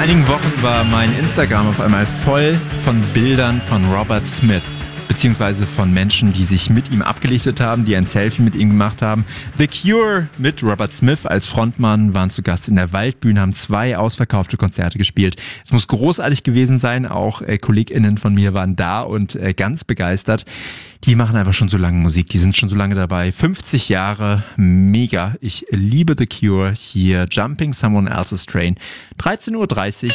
einigen Wochen war mein Instagram auf einmal voll von Bildern von Robert Smith, beziehungsweise von Menschen, die sich mit ihm abgelichtet haben, die ein Selfie mit ihm gemacht haben. The Cure mit Robert Smith als Frontmann waren zu Gast in der Waldbühne, haben 2 ausverkaufte Konzerte gespielt. Es muss großartig gewesen sein, auch KollegInnen von mir waren da und ganz begeistert. Die machen einfach schon so lange Musik, die sind schon so lange dabei. 50 Jahre, mega. Ich liebe The Cure. Hier Jumping Someone Else's Train. 13:30 Uhr.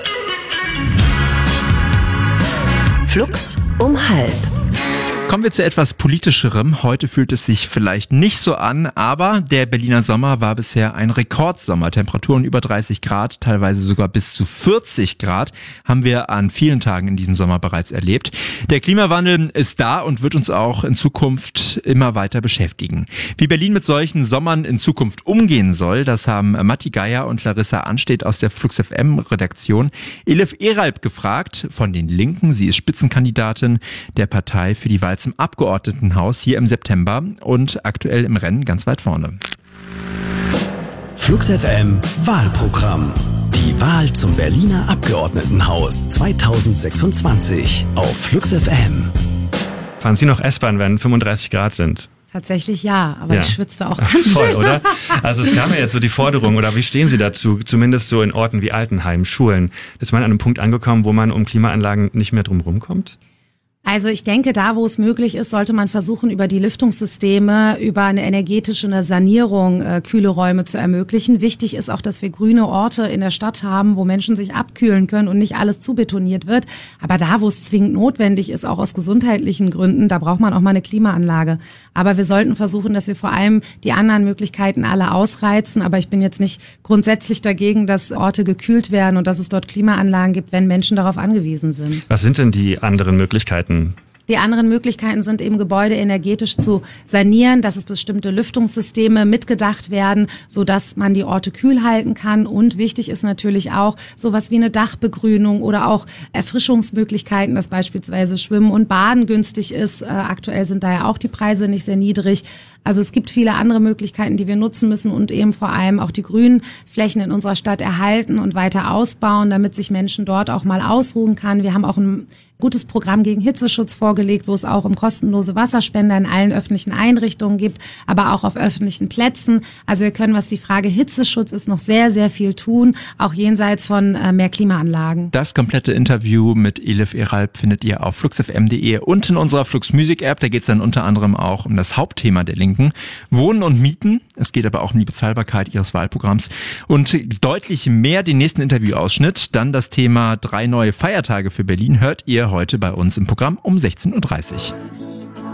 Flux um 12:30. Kommen wir zu etwas Politischerem. Heute fühlt es sich vielleicht nicht so an, aber der Berliner Sommer war bisher ein Rekordsommer. Temperaturen über 30 Grad, teilweise sogar bis zu 40 Grad haben wir an vielen Tagen in diesem Sommer bereits erlebt. Der Klimawandel ist da und wird uns auch in Zukunft immer weiter beschäftigen. Wie Berlin mit solchen Sommern in Zukunft umgehen soll, das haben Matti Geier und Larissa Anstedt aus der Flux FM Redaktion Elif Eralp gefragt von den Linken. Sie ist Spitzenkandidatin der Partei für die Wahl zum Abgeordnetenhaus hier im September und aktuell im Rennen ganz weit vorne. Flux FM Wahlprogramm. Die Wahl zum Berliner Abgeordnetenhaus 2026 auf Flux FM. Fahren Sie noch S-Bahn, wenn 35 Grad sind? Tatsächlich ja, aber ich schwitzte auch ganz voll, schön. Oder? Also es kam ja jetzt so die Forderung, oder wie stehen Sie dazu, zumindest so in Orten wie Altenheim, Schulen, ist man an einem Punkt angekommen, wo man um Klimaanlagen nicht mehr drum rumkommt? Also ich denke, da wo es möglich ist, sollte man versuchen, über die Lüftungssysteme, über eine energetische Sanierung kühle Räume zu ermöglichen. Wichtig ist auch, dass wir grüne Orte in der Stadt haben, wo Menschen sich abkühlen können und nicht alles zubetoniert wird. Aber da, wo es zwingend notwendig ist, auch aus gesundheitlichen Gründen, da braucht man auch mal eine Klimaanlage. Aber wir sollten versuchen, dass wir vor allem die anderen Möglichkeiten alle ausreizen. Aber ich bin jetzt nicht grundsätzlich dagegen, dass Orte gekühlt werden und dass es dort Klimaanlagen gibt, wenn Menschen darauf angewiesen sind. Was sind denn die anderen Möglichkeiten? Die anderen Möglichkeiten sind eben, Gebäude energetisch zu sanieren, dass es bestimmte Lüftungssysteme mitgedacht werden, sodass man die Orte kühl halten kann. Und wichtig ist natürlich auch sowas wie eine Dachbegrünung oder auch Erfrischungsmöglichkeiten, dass beispielsweise Schwimmen und Baden günstig ist. Aktuell sind da ja auch die Preise nicht sehr niedrig. Also es gibt viele andere Möglichkeiten, die wir nutzen müssen und eben vor allem auch die grünen Flächen in unserer Stadt erhalten und weiter ausbauen, damit sich Menschen dort auch mal ausruhen kann. Wir haben auch ein gutes Programm gegen Hitzeschutz vorgelegt, wo es auch um kostenlose Wasserspender in allen öffentlichen Einrichtungen gibt, aber auch auf öffentlichen Plätzen. Also wir können, was die Frage Hitzeschutz ist, noch sehr, sehr viel tun, auch jenseits von mehr Klimaanlagen. Das komplette Interview mit Elif Eralp findet ihr auf fluxfm.de und in unserer Flux Music App. Da geht es dann unter anderem auch um das Hauptthema der Linken, Wohnen und Mieten. Es geht aber auch um die Bezahlbarkeit ihres Wahlprogramms und deutlich mehr den nächsten Interviewausschnitt. Dann das Thema 3 neue Feiertage für Berlin hört ihr heute bei uns im Programm um 16:30 Uhr.